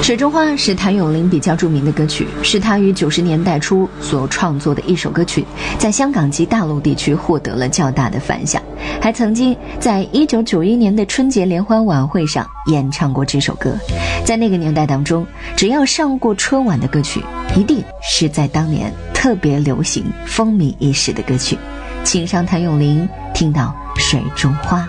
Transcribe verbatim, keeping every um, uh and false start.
水中花是谭咏麟比较著名的歌曲，是他于九十年代初所创作的一首歌曲，在香港及大陆地区获得了较大的反响，还曾经在一九九一年的春节联欢晚会上演唱过这首歌。在那个年代当中，只要上过春晚的歌曲，一定是在当年特别流行风靡一时的歌曲。请上谭咏麟，听到水中花。